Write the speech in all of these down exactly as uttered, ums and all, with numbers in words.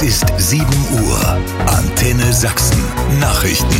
Es ist sieben Uhr. Antenne Sachsen. Nachrichten.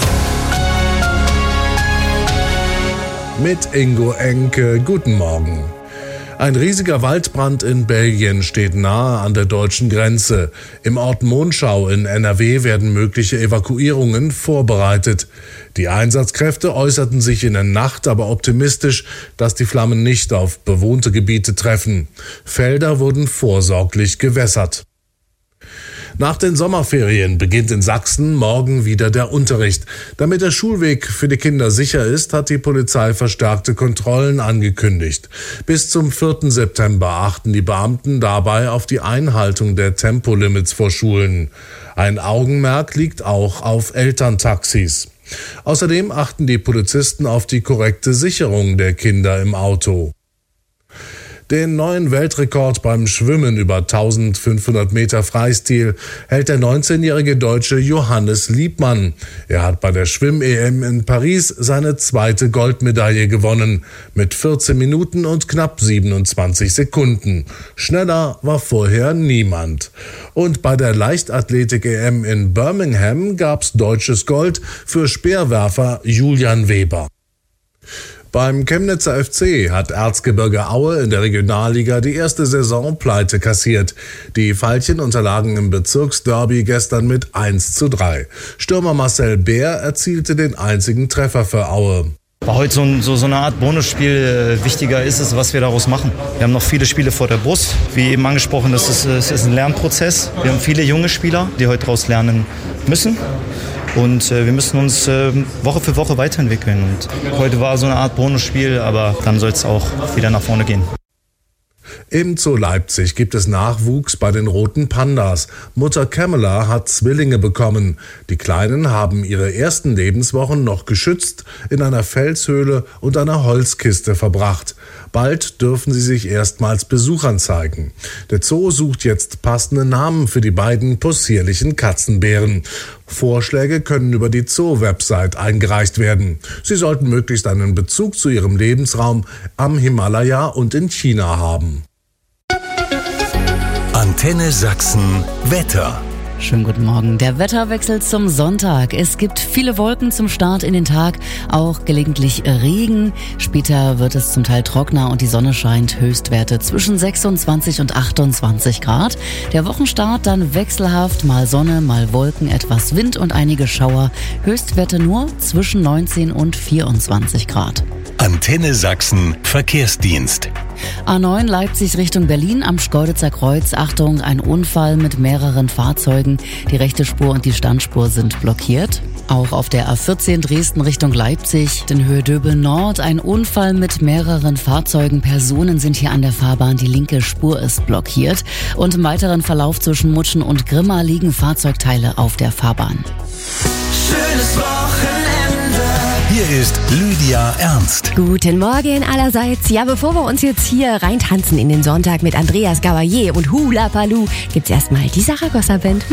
Mit Ingo Enke. Guten Morgen. Ein riesiger Waldbrand in Belgien steht nahe an der deutschen Grenze. Im Ort Monschau in N R W werden mögliche Evakuierungen vorbereitet. Die Einsatzkräfte äußerten sich in der Nacht aber optimistisch, dass die Flammen nicht auf bewohnte Gebiete treffen. Felder wurden vorsorglich gewässert. Nach den Sommerferien beginnt in Sachsen morgen wieder der Unterricht. Damit der Schulweg für die Kinder sicher ist, hat die Polizei verstärkte Kontrollen angekündigt. Bis zum vierten September achten die Beamten dabei auf die Einhaltung der Tempolimits vor Schulen. Ein Augenmerk liegt auch auf Elterntaxis. Außerdem achten die Polizisten auf die korrekte Sicherung der Kinder im Auto. Den neuen Weltrekord beim Schwimmen über eintausendfünfhundert Meter Freistil hält der neunzehnjährige Deutsche Johannes Liebmann. Er hat bei der Schwimm-E M in Paris seine zweite Goldmedaille gewonnen, mit vierzehn Minuten und knapp siebenundzwanzig Sekunden. Schneller war vorher niemand. Und bei der Leichtathletik-E M in Birmingham gab's deutsches Gold für Speerwerfer Julian Weber. Beim Chemnitzer F C hat Erzgebirge Aue in der Regionalliga die erste Saisonpleite kassiert. Die Veilchen unterlagen im Bezirksderby gestern mit eins zu drei. Stürmer Marcel Bär erzielte den einzigen Treffer für Aue. War heute so, so, so eine Art Bonusspiel. Wichtiger ist es, was wir daraus machen. Wir haben noch viele Spiele vor der Brust. Wie eben angesprochen, das ist, das ist ein Lernprozess. Wir haben viele junge Spieler, die heute daraus lernen müssen. Und äh, wir müssen uns äh, Woche für Woche weiterentwickeln. Und heute war so eine Art Bonusspiel, aber dann soll es auch wieder nach vorne gehen. Im Zoo Leipzig gibt es Nachwuchs bei den roten Pandas. Mutter Camilla hat Zwillinge bekommen. Die Kleinen haben ihre ersten Lebenswochen noch geschützt in einer Felshöhle und einer Holzkiste verbracht. Bald dürfen sie sich erstmals Besuchern zeigen. Der Zoo sucht jetzt passende Namen für die beiden possierlichen Katzenbären. Vorschläge können über die Zoo-Website eingereicht werden. Sie sollten möglichst einen Bezug zu ihrem Lebensraum am Himalaya und in China haben. Antenne Sachsen Wetter. Schönen guten Morgen. Der Wetterwechsel zum Sonntag. Es gibt viele Wolken zum Start in den Tag, auch gelegentlich Regen. Später wird es zum Teil trockener und die Sonne scheint. Höchstwerte zwischen sechsundzwanzig und achtundzwanzig Grad. Der Wochenstart dann wechselhaft, mal Sonne, mal Wolken, etwas Wind und einige Schauer. Höchstwerte nur zwischen neunzehn und vierundzwanzig Grad. Antenne Sachsen Verkehrsdienst. A neun Leipzig Richtung Berlin am Schkeuditzer Kreuz. Achtung, ein Unfall mit mehreren Fahrzeugen. Die rechte Spur und die Standspur sind blockiert. Auch auf der A vierzehn Dresden Richtung Leipzig, in Höhe Döbel Nord, ein Unfall mit mehreren Fahrzeugen. Personen sind hier an der Fahrbahn, die linke Spur ist blockiert. Und im weiteren Verlauf zwischen Mutschen und Grimma liegen Fahrzeugteile auf der Fahrbahn. Schönes Wochenende. Hier ist Lydia Ernst. Guten Morgen allerseits. Ja, bevor wir uns jetzt hier reintanzen in den Sonntag mit Andreas Gabalier und Hula Paloo, gibt's erstmal die Saragossa Band.